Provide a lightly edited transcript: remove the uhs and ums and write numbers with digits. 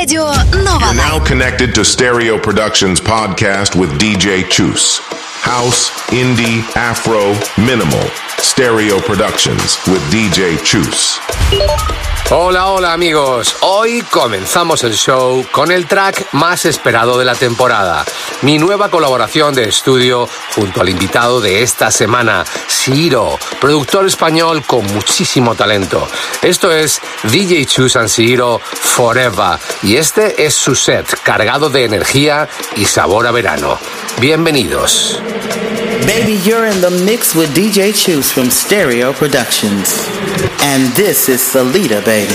Радио Нова You're now connected to Stereo Productions podcast with DJ Chus. House, indie, afro, minimal. Stereo Productions with DJ Chus. Hola amigos, hoy comenzamos el show con el track más esperado de la temporada, mi nueva colaboración de estudio junto al invitado de esta semana, Ciro, productor español con muchísimo talento. Esto es DJ Chus and Ciro Forever y este es su set cargado de energía y sabor a verano. Bienvenidos. Baby, you're in the mix with DJ Chus from Stereo Productions. And this is Salida, baby.